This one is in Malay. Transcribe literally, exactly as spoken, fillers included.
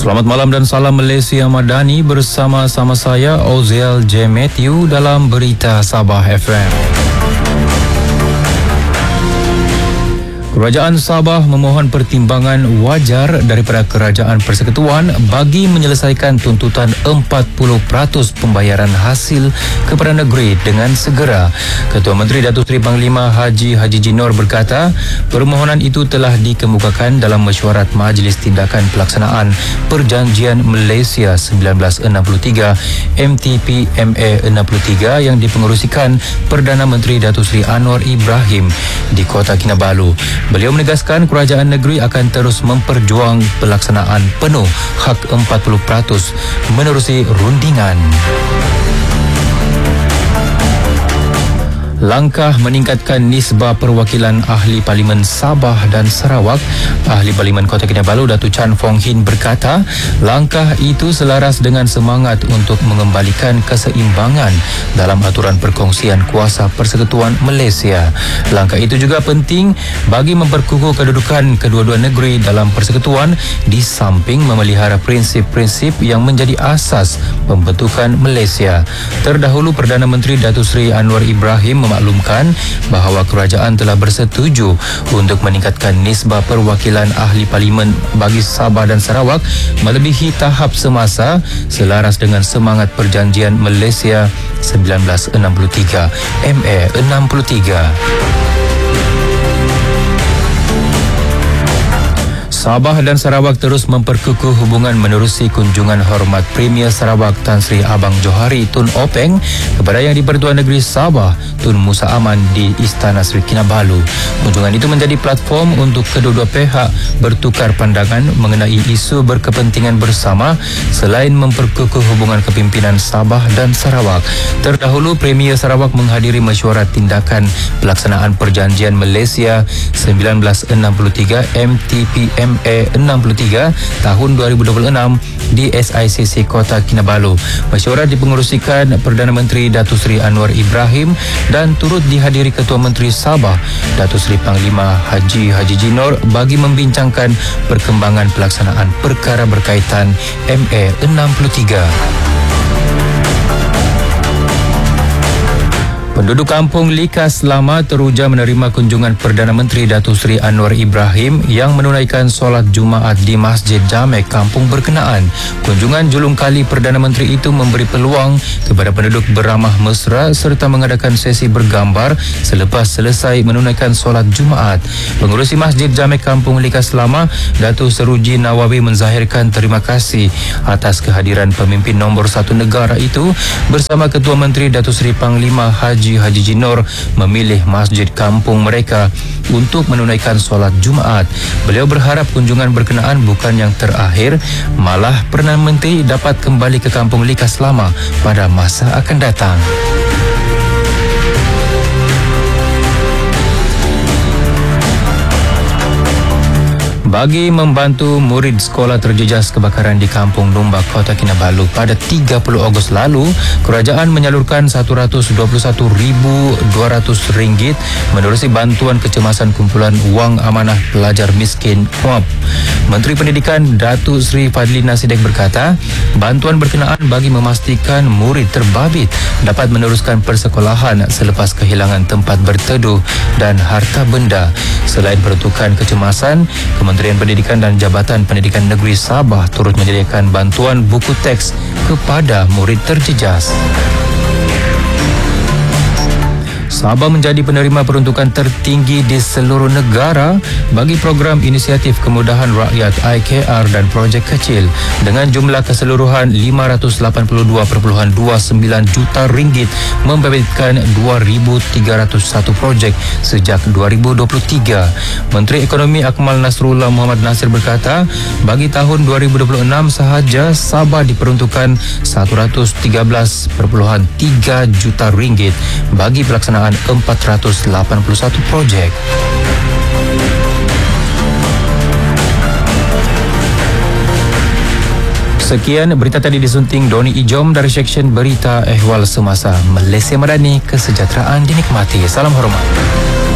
Selamat malam dan salam Malaysia Madani, bersama-sama saya Oziel J. Matthew dalam Berita Sabah F M. Kerajaan Sabah memohon pertimbangan wajar daripada Kerajaan Persekutuan bagi menyelesaikan tuntutan empat puluh peratus pembayaran hasil kepada negeri dengan segera. Ketua Menteri Datuk Seri Panglima Haji Haji Jinor berkata, permohonan itu telah dikemukakan dalam mesyuarat Majlis Tindakan Pelaksanaan Perjanjian Malaysia seribu sembilan ratus enam puluh tiga M T P M A enam puluh tiga yang dipengerusikan Perdana Menteri Datuk Seri Anwar Ibrahim di Kota Kinabalu. Beliau menegaskan kerajaan negeri akan terus memperjuang pelaksanaan penuh hak empat puluh peratus menerusi rundingan. Langkah meningkatkan nisbah perwakilan Ahli Parlimen Sabah dan Sarawak, Ahli Parlimen Kota Kinabalu Datuk Chan Fong Hin berkata, langkah itu selaras dengan semangat untuk mengembalikan keseimbangan dalam aturan perkongsian kuasa Persekutuan Malaysia. Langkah itu juga penting bagi memperkukuh kedudukan kedua-dua negeri dalam persekutuan di samping memelihara prinsip-prinsip yang menjadi asas pembentukan Malaysia. Terdahulu Perdana Menteri Datuk Seri Anwar Ibrahim memaklumkan bahawa kerajaan telah bersetuju untuk meningkatkan nisbah perwakilan Ahli Parlimen bagi Sabah dan Sarawak melebihi tahap semasa selaras dengan semangat Perjanjian Malaysia seribu sembilan ratus enam puluh tiga M A enam puluh tiga. Sabah dan Sarawak terus memperkukuh hubungan menerusi kunjungan hormat Premier Sarawak Tan Sri Abang Johari Tun Openg kepada Yang di-Pertuan Negeri Sabah Tun Musa Aman di Istana Sri Kinabalu. Kunjungan itu menjadi platform untuk kedua-dua pihak bertukar pandangan mengenai isu berkepentingan bersama selain memperkukuh hubungan kepimpinan Sabah dan Sarawak. Terdahulu Premier Sarawak menghadiri mesyuarat tindakan pelaksanaan Perjanjian Malaysia seribu sembilan ratus enam puluh tiga M T P M A enam puluh tiga tahun dua ribu dua puluh enam di S I C C Kota Kinabalu. Mesyuarat dipengerusikan Perdana Menteri Datuk Seri Anwar Ibrahim dan turut dihadiri Ketua Menteri Sabah Datuk Seri Panglima Haji Haji Jinor bagi membincangkan perkembangan pelaksanaan perkara berkaitan M A enam puluh tiga. Penduduk kampung Likas Lama teruja menerima kunjungan Perdana Menteri Datuk Seri Anwar Ibrahim yang menunaikan solat Jumaat di Masjid Jamek kampung berkenaan. Kunjungan julung kali Perdana Menteri itu memberi peluang kepada penduduk beramah mesra serta mengadakan sesi bergambar selepas selesai menunaikan solat Jumaat. Pengerusi Masjid Jamek kampung Likas Lama, Datuk Seruji Nawawi menzahirkan terima kasih atas kehadiran pemimpin nombor satu negara itu bersama Ketua Menteri Datuk Seri Panglima Haji Haji Jinor memilih masjid kampung mereka untuk menunaikan solat Jumaat. Beliau berharap kunjungan berkenaan bukan yang terakhir, malah Perdana Menteri dapat kembali ke kampung Likas Lama pada masa akan datang. Bagi membantu murid sekolah terjejas kebakaran di Kampung Domba Kota Kinabalu pada tiga puluh Ogos lalu, kerajaan menyalurkan satu ratus dua puluh satu ribu dua ratus ringgit menerusi bantuan kecemasan kumpulan wang amanah pelajar miskin K U A P. Menteri Pendidikan Datuk Seri Fadlina Sidek berkata, bantuan berkenaan bagi memastikan murid terbabit dapat meneruskan persekolahan selepas kehilangan tempat berteduh dan harta benda. Selain peruntukan kecemasan, Kementerian Pendidikan dan Jabatan Pendidikan Negeri Sabah turut menyediakan bantuan buku teks kepada murid terjejas. Sabah menjadi penerima peruntukan tertinggi di seluruh negara bagi program inisiatif kemudahan rakyat I K R dan projek kecil dengan jumlah keseluruhan lima ratus lapan puluh dua perpuluhan dua sembilan juta ringgit membabitkan dua ribu tiga ratus satu projek sejak dua ribu dua puluh tiga. Menteri Ekonomi Akmal Nasrullah Muhammad Nasir berkata, bagi tahun dua ribu dua puluh enam sahaja Sabah diperuntukkan satu ratus tiga belas perpuluhan tiga juta ringgit bagi pelaksanaan empat ratus lapan puluh satu projek. Sekian berita tadi disunting Doni Ijom dari Seksyen Berita Ehwal Semasa Malaysia Madani. Kesejahteraan dinikmati. Salam hormat.